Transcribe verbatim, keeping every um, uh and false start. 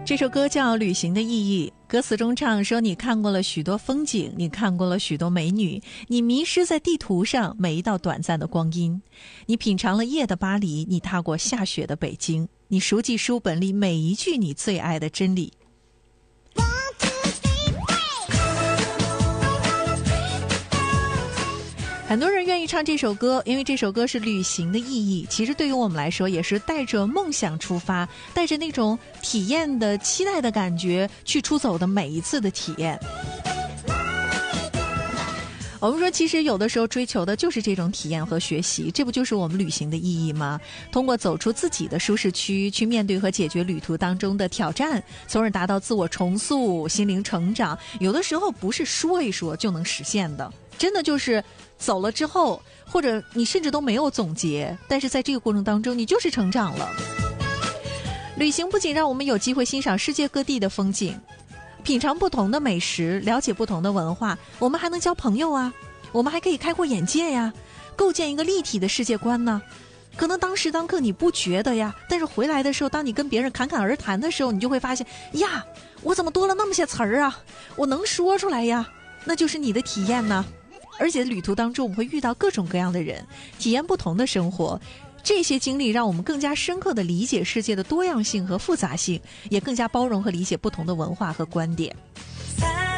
这首歌叫《旅行的意义》，歌词中唱说，你看过了许多风景，你看过了许多美女，你迷失在地图上每一道短暂的光阴，你品尝了夜的巴黎，你踏过下雪的北京，你熟记书本里每一句你最爱的真理。很多人愿意唱这首歌，因为这首歌是旅行的意义。其实对于我们来说，也是带着梦想出发，带着那种体验的期待的感觉去出走的每一次的体验。我们说，其实有的时候追求的就是这种体验和学习，这不就是我们旅行的意义吗？通过走出自己的舒适区，去面对和解决旅途当中的挑战，从而达到自我重塑、心灵成长。有的时候不是说一说就能实现的，真的就是走了之后，或者你甚至都没有总结，但是在这个过程当中，你就是成长了。旅行不仅让我们有机会欣赏世界各地的风景，品尝不同的美食，了解不同的文化，我们还能交朋友啊，我们还可以开阔眼界呀，构建一个立体的世界观呢。可能当时当刻你不觉得呀，但是回来的时候，当你跟别人侃侃而谈的时候，你就会发现呀，我怎么多了那么些词儿啊，我能说出来呀，那就是你的体验呢。而且旅途当中我们会遇到各种各样的人，体验不同的生活，这些经历让我们更加深刻地理解世界的多样性和复杂性，也更加包容和理解不同的文化和观点。